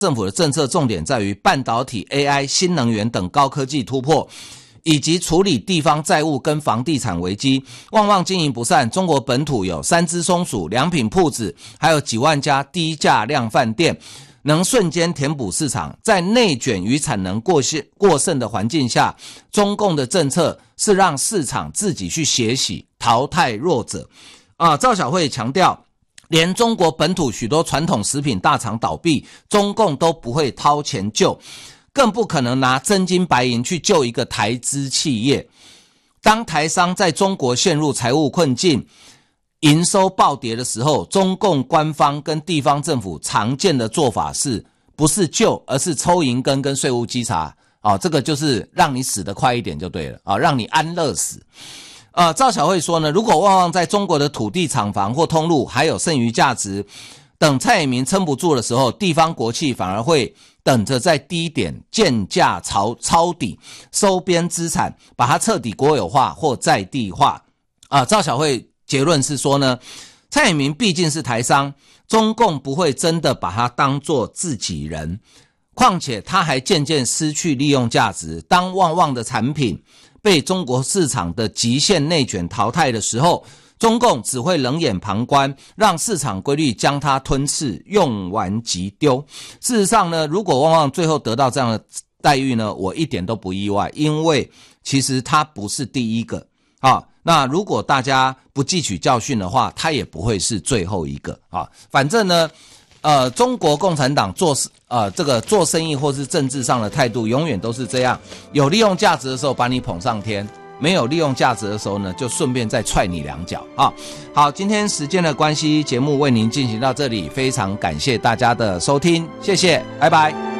政府的政策重点在于半导体、AI、新能源等高科技突破，以及处理地方债务跟房地产危机。旺旺经营不善，中国本土有3只松鼠、良品铺子，还有几万家低价量贩店，能瞬间填补市场。在内卷与产能过剩的环境下，中共的政策是让市场自己去学习，淘汰弱者。赵小慧强调，连中国本土许多传统食品大厂倒闭，中共都不会掏钱救，更不可能拿真金白银去救一个台资企业。当台商在中国陷入财务困境、营收暴跌的时候，中共官方跟地方政府常见的做法是不是救，而是抽银根跟税务稽查。这个就是让你死得快一点就对了，让你安乐死。赵小慧说呢，如果旺旺在中国的土地、厂房或通路还有剩余价值，等蔡英文撑不住的时候，地方国企反而会等着在低点贱价抄底，收编资产，把它彻底国有化或在地化。赵小慧结论是说呢，蔡英文毕竟是台商，中共不会真的把它当作自己人，况且他还渐渐失去利用价值。当旺旺的产品被中国市场的极限内卷淘汰的时候，中共只会冷眼旁观，让市场规律将它吞噬，用完即丢。事实上呢，如果旺旺最后得到这样的待遇呢，我一点都不意外，因为其实他不是第一个。那如果大家不汲取教训的话，他也不会是最后一个。反正呢中国共产党做生意或是政治上的态度永远都是这样，有利用价值的时候把你捧上天，没有利用价值的时候呢，就顺便再踹你2脚。好，今天时间的关系，节目为您进行到这里，非常感谢大家的收听，谢谢，拜拜。